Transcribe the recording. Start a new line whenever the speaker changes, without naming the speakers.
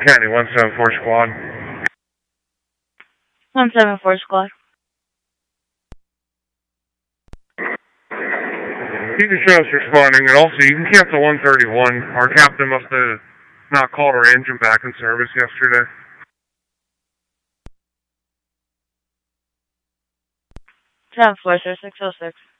County 174 squad.
174 squad.
You can show us responding, and also you can cancel 131. Our captain must have not called our engine back in service yesterday.
10-4, sir, 606.